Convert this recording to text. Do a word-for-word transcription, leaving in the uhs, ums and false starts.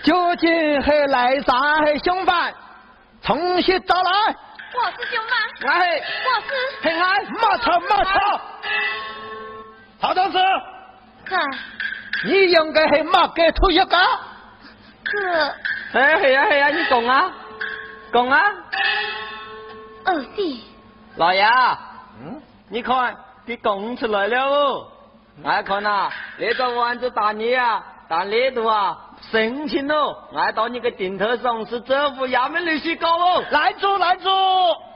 究竟是来啥是凶犯？从实招来。 我是凶犯。 哎， 我是。 平安，莫吵莫吵。曹同志。 可。 你应该是莫给出一个。 可。 哎，系啊系啊，你讲啊，讲啊。 二弟。 老爷。 嗯。 你看，给讲出来了哦。我看呐，那个丸子打你啊，打力度啊，神情哦，俺到你个顶头上是政府衙门里去告哦。 拦住，拦住！